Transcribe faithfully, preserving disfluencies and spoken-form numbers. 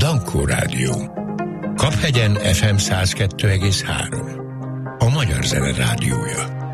Dankó Rádió. Kaphegyen ef em száz kettő egész három. A Magyar Zene Rádiója.